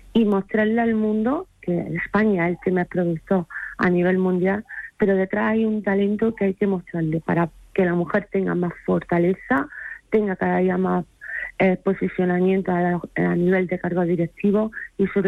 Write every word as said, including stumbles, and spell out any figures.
y mostrarle al mundo que España es el primer productor a nivel mundial, pero detrás hay un talento que hay que mostrarle para que la mujer tenga más fortaleza, tenga cada día más eh, posicionamiento a, la, a nivel de cargos directivos y sobre